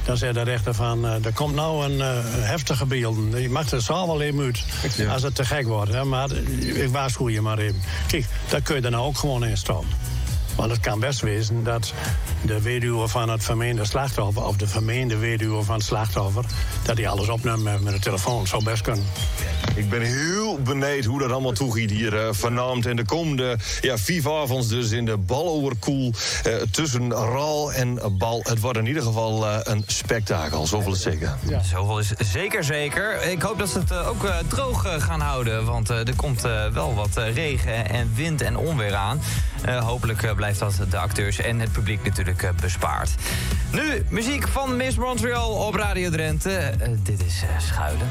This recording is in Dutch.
Dan zei de rechter van, er komt nou een heftige beelden. Je mag er zo wel even uit, als het te gek wordt. Hè? Maar ik waarschuw je maar even. Kijk, daar kun je er nou ook gewoon in staan. Want het kan best wezen dat de weduwe van het vermeende slachtoffer... of de vermeende weduwe van het slachtoffer... dat die alles opneemt met de telefoon. Zou best kunnen. Ik ben heel benieuwd hoe dat allemaal toegiet hier vanavond. En de komende 5 avonds dus in de Balloverkoel tussen Raal en Bal. Het wordt in ieder geval een spektakel, zoveel is zeker. Ja. Zoveel is zeker. Ik hoop dat ze het ook droog gaan houden. Want er komt wel wat regen en wind en onweer aan. Hopelijk blijft dat de acteurs en het publiek natuurlijk bespaard. Nu, muziek van Miss Montreal op Radio Drenthe. Dit is Schuilen.